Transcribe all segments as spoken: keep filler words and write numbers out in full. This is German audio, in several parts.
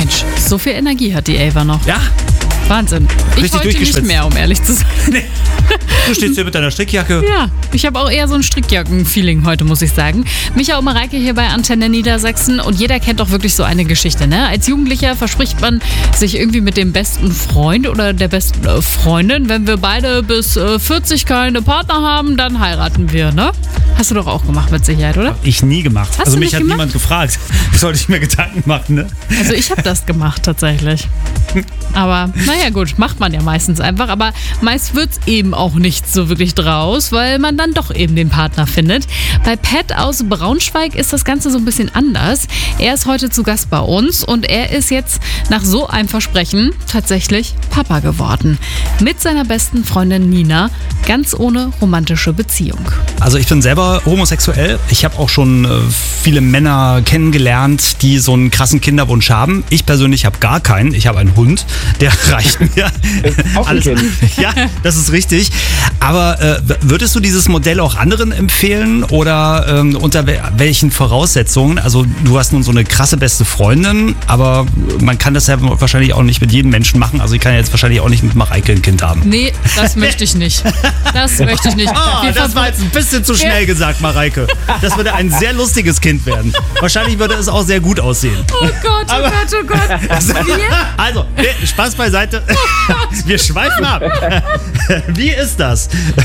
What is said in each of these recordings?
Mensch, so viel Energie hat die Ava noch. Ja. Wahnsinn. Ich Richtig wollte nicht durchgeschwitzt. mehr, um ehrlich zu sein. Nee. Du stehst hier mit deiner Strickjacke. Ja, ich habe auch eher so ein Strickjacken-Feeling heute, muss ich sagen. Micha und Mareike hier bei Antenne Niedersachsen und jeder kennt doch wirklich so eine Geschichte, ne? Als Jugendlicher verspricht man sich irgendwie mit dem besten Freund oder der besten äh, Freundin, wenn wir beide bis äh, vierzig keine Partner haben, dann heiraten wir, ne? Hast du doch auch gemacht mit Sicherheit, oder? Hab ich nie gemacht. Hast also du mich nicht hat gemacht? niemand gefragt. Sollte ich mir Gedanken machen, ne? Also ich habe das gemacht tatsächlich. Aber naja gut, macht man ja meistens einfach. Aber meist wird's eben auch nicht so wirklich draus, weil man dann doch eben den Partner findet. Bei Pat aus Braunschweig ist das Ganze so ein bisschen anders. Er ist heute zu Gast bei uns und er ist jetzt nach so einem Versprechen tatsächlich Papa geworden. Mit seiner besten Freundin Nina, ganz ohne romantische Beziehung. Also ich bin selber homosexuell. Ich habe auch schon äh, viele Männer kennengelernt, die so einen krassen Kinderwunsch haben. Ich persönlich habe gar keinen. Ich habe einen Hund, der reicht mir. Auch ein Kind. Ja, das ist richtig. Aber äh, würdest du dieses Modell auch anderen empfehlen oder ähm, unter wel- welchen Voraussetzungen? Also du hast nun so eine krasse beste Freundin, aber man kann das ja wahrscheinlich auch nicht mit jedem Menschen machen. Also ich kann jetzt wahrscheinlich auch nicht mit Mareike ein Kind haben. Nee, das möchte ich nicht. Das möchte ich nicht. Oh, Wir das war verbo- jetzt ein bisschen zu schnell Ja. gesagt, Mareike. Das würde ein sehr lustiges Kind werden. Wahrscheinlich würde es auch sehr gut aussehen. Oh Gott, oh Aber- Gott, oh Gott. Also, nee, Spaß beiseite. Wir schweifen ab. Wie ist das?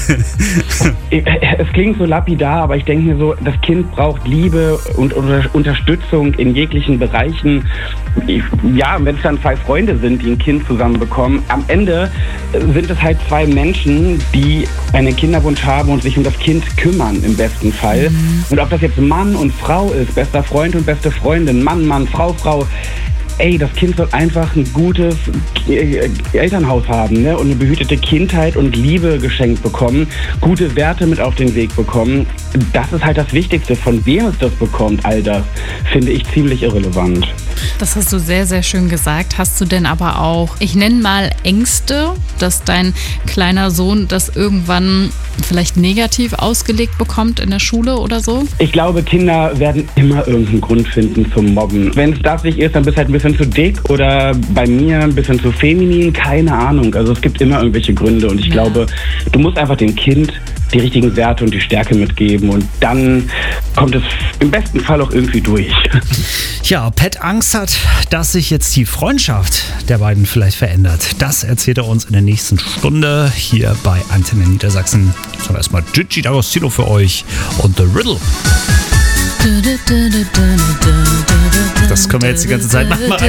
Es klingt so lapidar, aber ich denke mir so, das Kind braucht Liebe und unter- Unterstützung in jeglichen Bereichen. Ich- Ja, wenn es dann zwei Freunde sind, die ein Kind zusammen bekommen, am Ende sind es halt zwei Menschen, die einen Kinderwunsch haben und sich um das Kind kümmern im besten Fall. Und ob das jetzt Mann und Frau ist, bester Freund und beste Freundin, Mann, Mann, Frau, Frau, ey, das Kind soll einfach ein gutes äh, Elternhaus haben, ne? Und eine behütete Kindheit und Liebe geschenkt bekommen, gute Werte mit auf den Weg bekommen. Das ist halt das Wichtigste. Von wem es das bekommt, all das, finde ich ziemlich irrelevant. Das hast du sehr, sehr schön gesagt. Hast du denn aber auch, ich nenne mal Ängste, dass dein kleiner Sohn das irgendwann vielleicht negativ ausgelegt bekommt in der Schule oder so? Ich glaube, Kinder werden immer irgendeinen Grund finden zum Mobben. Wenn es das nicht ist, dann bist du halt ein bisschen zu dick oder bei mir ein bisschen zu feminin, keine Ahnung. Also es gibt immer irgendwelche Gründe und ich Ja. glaube, du musst einfach dem Kind die richtigen Werte und die Stärke mitgeben und dann kommt es im besten Fall auch irgendwie durch. Ja, Pat Angst hat, dass sich jetzt die Freundschaft der beiden vielleicht verändert. Das erzählt er uns in der nächsten Stunde hier bei Antenne Niedersachsen. Jetzt haben wir erstmal Gigi D'Agostino für euch und The Riddle. Das können wir jetzt die ganze Zeit machen.